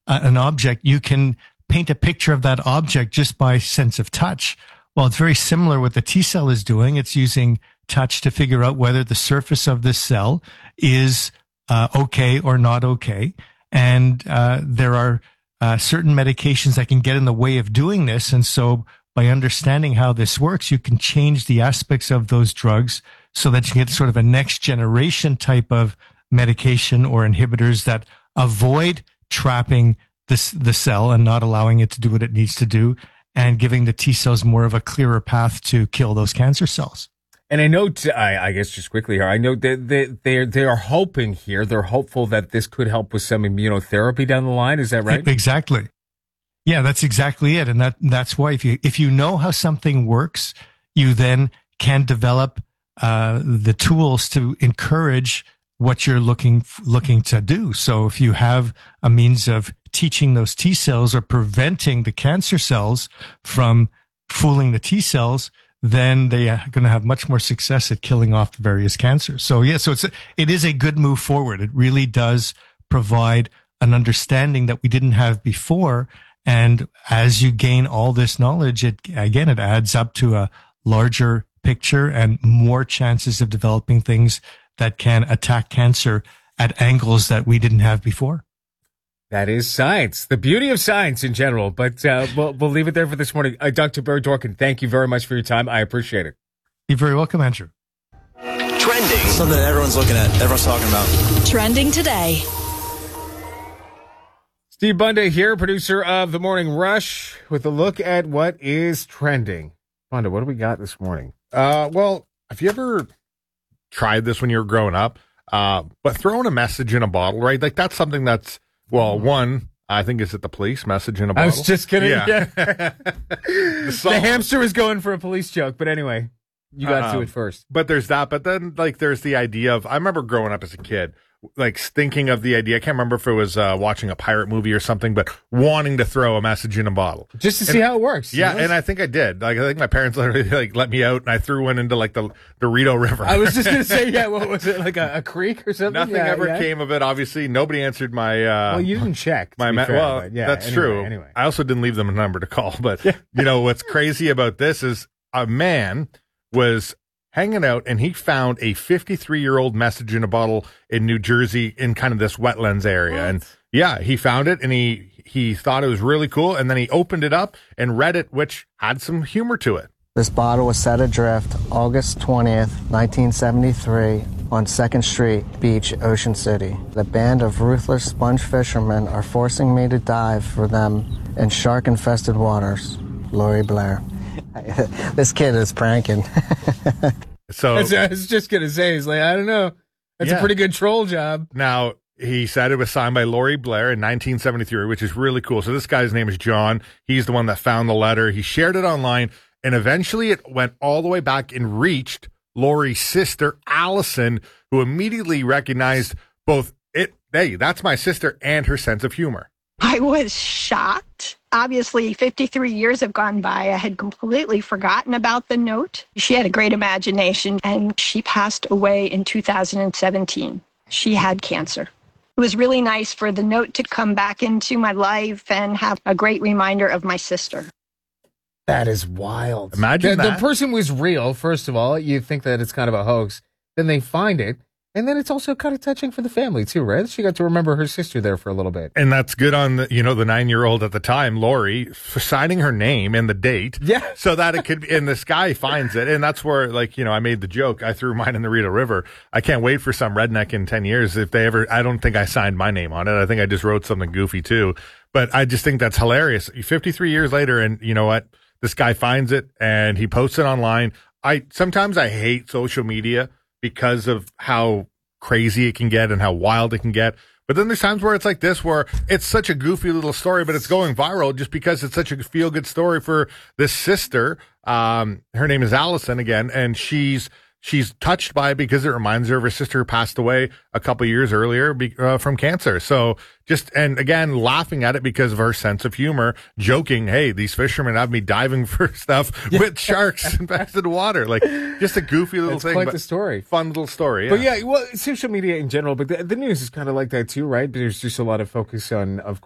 an object, you can paint a picture of that object just by sense of touch. Well, it's very similar what the T cell is doing. It's using touch to figure out whether the surface of this cell is okay or not okay. And there are certain medications that can get in the way of doing this. And so by understanding how this works, you can change the aspects of those drugs so that you get sort of a next generation type of medication or inhibitors that avoid trapping the cell and not allowing it to do what it needs to do, and giving the T cells more of a clearer path to kill those cancer cells. And I know, I guess just quickly here, I know that they are hoping here, they're hopeful that this could help with some immunotherapy down the line. Is that right? Exactly. Yeah, that's exactly it. And that's why if you know how something works, you then can develop the tools to encourage what you're looking to do. So if you have a means of teaching those T cells or preventing the cancer cells from fooling the T cells, then they are going to have much more success at killing off the various cancers. So yeah, so it is a good move forward. It really does provide an understanding that we didn't have before. And as you gain all this knowledge, it adds up to a larger picture and more chances of developing things that can attack cancer at angles that we didn't have before. That is science, the beauty of science in general. But we'll leave it there for this morning. Dr. Barry Dworkin, thank you very much for your time. I appreciate it. You're very welcome, Andrew. Trending. Something everyone's looking at, everyone's talking about. Trending today. Steve Bunda here, producer of The Morning Rush, with a look at what is trending. Bunda, what do we got this morning? Well, have you ever tried this when you were growing up? But throwing a message in a bottle, right? Like that's something that's, well, one, I think it's at the police, message in a bottle. I was just kidding. Yeah. The hamster was going for a police joke, but anyway, you got to it first. But there's that. But then, like, there's the idea of, I remember growing up as a kid, like thinking of the idea. I can't remember if it was watching a pirate movie or something, but wanting to throw a message in a bottle just to see how it works. Yeah, and I think I did. Like, I think my parents literally like let me out, and I threw one into like the Rito River. I was just gonna say, yeah. What was it, like a creek or something? Nothing ever came of it. Obviously, nobody answered my. Well, you didn't check. That's true. Anyway, I also didn't leave them a number to call. But you know what's crazy about this is a man was hanging out, and he found a 53-year-old message in a bottle in New Jersey in kind of this wetlands area. What? And yeah, he found it, and he thought it was really cool, and then he opened it up and read it, which had some humor to it. This bottle was set adrift August 20th, 1973 on 2nd Street Beach, Ocean City. The band of ruthless sponge fishermen are forcing me to dive for them in shark-infested waters. Lori Blair. This kid is pranking. So I was just going to say, he's like, I don't know. That's a pretty good troll job. Now, he said it was signed by Lori Blair in 1973, which is really cool. So this guy's name is John. He's the one that found the letter. He shared it online, and eventually it went all the way back and reached Lori's sister, Allison, who immediately recognized both it, hey, that's my sister, and her sense of humor. I was shocked. Obviously, 53 years have gone by. I had completely forgotten about the note. She had a great imagination, and she passed away in 2017. She had cancer. It was really nice for the note to come back into my life and have a great reminder of my sister. That is wild. Imagine that. The person was real, first of all. You think that it's kind of a hoax. Then they find it. And then it's also kind of touching for the family, too, right? She got to remember her sister there for a little bit. And that's good on the 9-year-old at the time, Lori, for signing her name and the date. Yeah. So that it could be, and this guy finds it. And that's where, I made the joke. I threw mine in the Rito River. I can't wait for some redneck in 10 years. If they ever, I don't think I signed my name on it. I think I just wrote something goofy, too. But I just think that's hilarious. 53 years later, and you know what? This guy finds it and he posts it online. Sometimes I hate social media because of how crazy it can get and how wild it can get. But then there's times where it's like this, where it's such a goofy little story, but it's going viral just because it's such a feel-good story for this sister. Her name is Allison again, and she's touched by it because it reminds her of her sister who passed away a couple years earlier from cancer. So and again, laughing at it because of her sense of humor, joking, hey, these fishermen have me diving for stuff with sharks infested water. Like, just a goofy little thing. Quite the story. Fun little story. Yeah. But yeah, well, social media in general, but the news is kind of like that too, right? There's just a lot of focus on, of